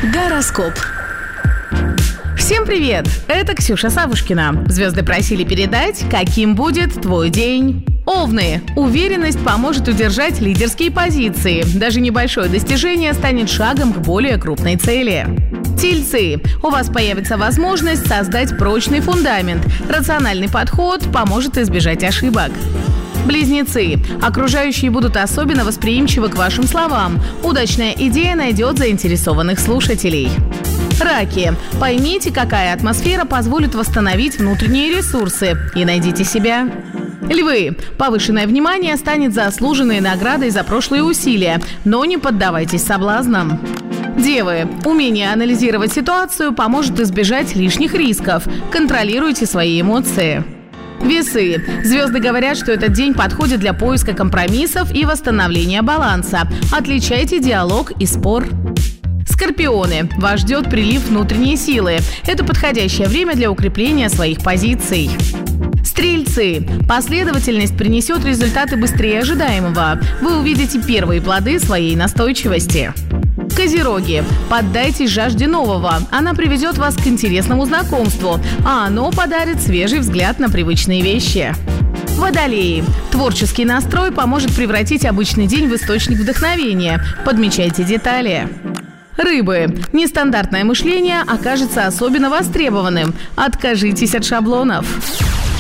Гороскоп. Всем привет! Это Ксюша Савушкина. Звезды просили передать, каким будет твой день. Овны. Уверенность поможет удержать лидерские позиции. Даже небольшое достижение станет шагом к более крупной цели. Тельцы. У вас появится возможность создать прочный фундамент. Рациональный подход поможет избежать ошибок. Близнецы. Окружающие будут особенно восприимчивы к вашим словам. Удачная идея найдет заинтересованных слушателей. Раки. Поймите, какая атмосфера позволит восстановить внутренние ресурсы, и найдите себя. Львы. Повышенное внимание станет заслуженной наградой за прошлые усилия, но не поддавайтесь соблазнам. Девы. Умение анализировать ситуацию поможет избежать лишних рисков. Контролируйте свои эмоции. Весы. Звезды говорят, что этот день подходит для поиска компромиссов и восстановления баланса. Отличайте диалог и спор. Скорпионы. Вас ждет прилив внутренней силы. Это подходящее время для укрепления своих позиций. Стрельцы. Последовательность принесет результаты быстрее ожидаемого. Вы увидите первые плоды своей настойчивости. Козероги. Поддайтесь жажде нового. Она приведет вас к интересному знакомству, а оно подарит свежий взгляд на привычные вещи. Водолеи. Творческий настрой поможет превратить обычный день в источник вдохновения. Подмечайте детали. Рыбы. Нестандартное мышление окажется особенно востребованным. Откажитесь от шаблонов.